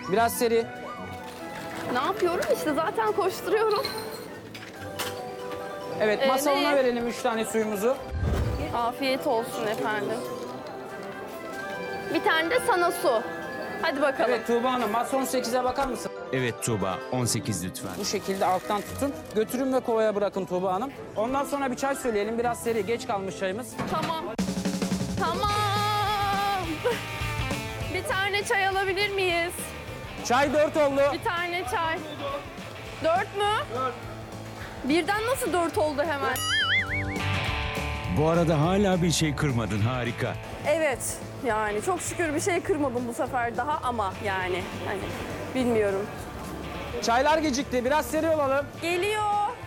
Biraz seri. Ne yapıyorum işte zaten koşturuyorum. Evet, masalına ne? verelim 3 tane suyumuzu. Afiyet olsun efendim. Bir tane de sana su. Hadi bakalım. Evet Tuğba Hanım, masa 18'e bakar mısın? Evet Tuğba, 18 lütfen. Bu şekilde alttan tutun. Götürün ve kovaya bırakın Tuğba Hanım. Ondan sonra bir çay söyleyelim. Biraz seri. Geç kalmış çayımız. Tamam. Tamam. Bir tane çay alabilir miyiz? Çay 4 oldu. Bir tane çay. 4 mü? 4. Birden nasıl 4 oldu hemen? Bu arada hala bir şey kırmadın, harika. Evet. Yani çok şükür bir şey kırmadım bu sefer daha ama yani hani bilmiyorum. Çaylar gecikti. Biraz seri olalım. Geliyor.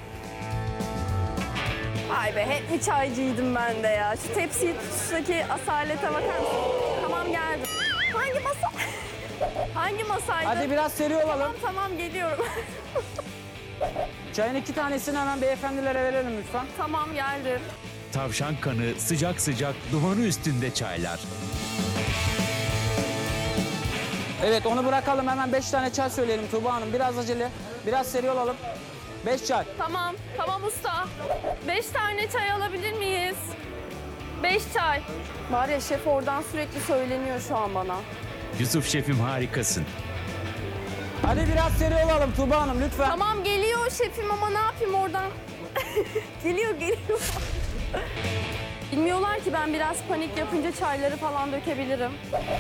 Vay be hep mi çaycıydım ben de ya. Şu tepsiyi tutuştaki asalete bakar mısın? Tamam geldim. Hangi masa? Hangi masaydı? Hadi biraz seri olalım. Tamam geliyorum. Çayın 2 tanesini hemen beyefendilere verelim lütfen. Tamam geldim. Tavşan kanı, sıcak sıcak, dumanı üstünde çaylar. Evet onu bırakalım. Hemen 5 tane çay söyleyelim Tuğba Hanım. Biraz acele. Biraz seri olalım. 5 çay. Tamam, tamam usta. 5 tane çay alabilir miyiz? 5 çay. Var ya şef oradan sürekli söyleniyor şu an bana. Yusuf şefim harikasın. Hadi biraz seri olalım Tuğba Hanım lütfen. Tamam geliyor şefim ama ne yapayım oradan? Geliyor. Bilmiyorlar ki ben biraz panik yapınca çayları falan dökebilirim.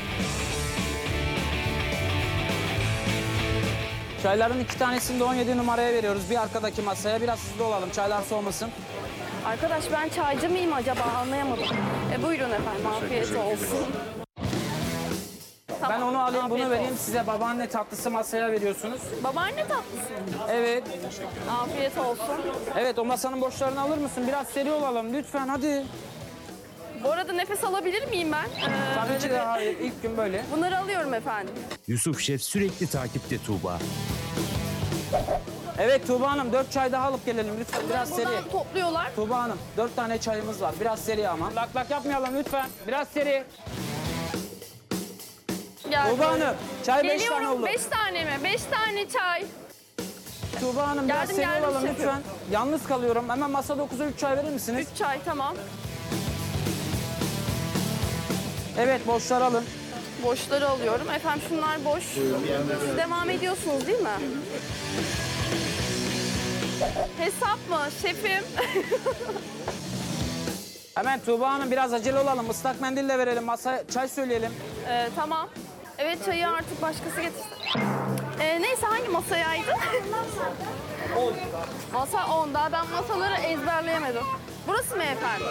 Çayların 2 tanesini de 17 numaraya veriyoruz. Bir arkadaki masaya. Biraz hızlı olalım. Çaylar soğumasın. Arkadaş ben çaycı mıyım acaba anlayamadım. Buyurun efendim afiyet olsun. Ben Tamam, onu alayım, bunu afiyet vereyim. olsun. Size babaanne tatlısı masaya veriyorsunuz. Babaanne tatlısı. Evet. Afiyet olsun. Evet, o masanın boşlarını alır mısın? Biraz seri olalım lütfen, hadi. Bu arada nefes alabilir miyim ben? Tabii ki de hayır, ilk gün böyle. Bunları alıyorum efendim. Yusuf şef sürekli takipte Tuğba. Evet Tuğba Hanım, 4 çay daha alıp gelelim lütfen. Biraz seri. Buradan topluyorlar. Tuğba Hanım, 4 tane çayımız var. Biraz seri ama. Lak lak yapmayalım lütfen. Biraz seri. Geldim. Tuğba Hanım, çay 5 tane Geliyorum. oldu. 5 tane mi? 5 tane çay. Tuğba Hanım, biraz Geldim, seri geldim olalım şefim. lütfen. Yalnız kalıyorum. Hemen masa 9'a 3 çay verir misiniz? 3 çay tamam. Evet, boşlar alın. Boşları alıyorum. Efendim şunlar boş. Siz devam ediyorsunuz değil mi? Hesap mı şefim? Hemen Tuğba Hanım, biraz acele olalım. Islak mendille verelim. Masaya çay söyleyelim. Tamam. Evet çayı artık başkası getirsin. Neyse hangi masayaydı? Masa 10. Daha ben masaları ezberleyemedim. Burası mı efendim?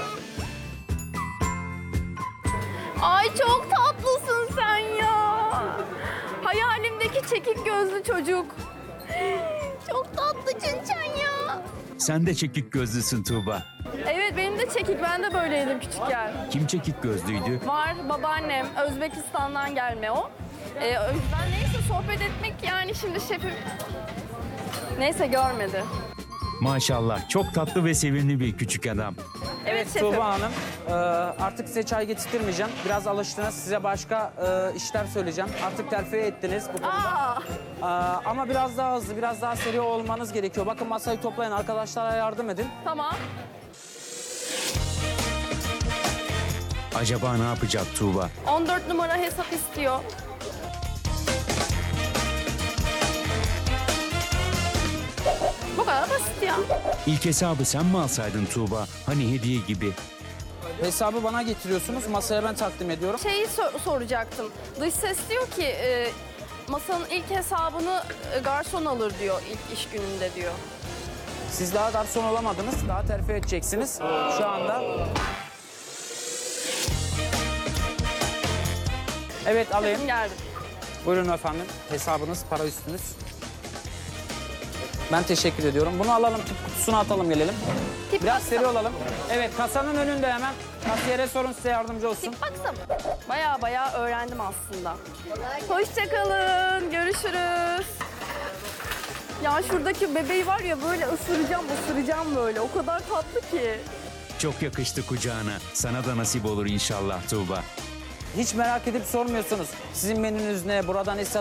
Ay çok tatlısın sen ya. Hayalimdeki çekik gözlü çocuk. Çok tatlı Çınçan ya. Sen de çekik gözlüsün Tuğba. Evet benim de çekik. Ben de böyleydim küçükken. Kim çekik gözlüydü? Var babaannem. Özbekistan'dan gelme o. O yüzden neyse sohbet etmek yani şimdi şefim. Neyse görmedi. Maşallah çok tatlı ve sevimli bir küçük adam. Evet şefim. Tuğba Hanım, artık size çay getirtmeyeceğim. Biraz alıştınız. Size başka işler söyleyeceğim. Artık terfi ettiniz bu konuda. Ama biraz daha hızlı, biraz daha seri olmanız gerekiyor. Bakın masayı toplayın, arkadaşlara yardım edin. Tamam. Acaba ne yapacak Tuğba? 14 numara hesap istiyor. Bu kadar basit ya. İlk hesabı sen mi alsaydın Tuğba? Hani hediye gibi. Hesabı bana getiriyorsunuz, masaya ben takdim ediyorum. Şeyi soracaktım. Dış ses diyor ki masanın ilk hesabını garson alır diyor ilk iş gününde diyor. Siz daha garson olamadınız, daha terfi edeceksiniz. Şu anda. Evet, alayım. Geldim. Buyurun efendim, hesabınız, para üstünüz. Ben teşekkür ediyorum. Bunu alalım, tip kutusuna atalım gelelim. Tip Biraz baksa seri mı? olalım. Evet, kasanın önünde hemen. Kasiyere sorun, size yardımcı olsun. Tip baksa mı? Baya öğrendim aslında. Hoşçakalın. Görüşürüz. Ya şuradaki bebeği var ya böyle ısıracağım böyle. O kadar tatlı ki. Çok yakıştı kucağına. Sana da nasip olur inşallah Tuğba. Hiç merak edip sormuyorsunuz. Sizin menünüz ne, burada ne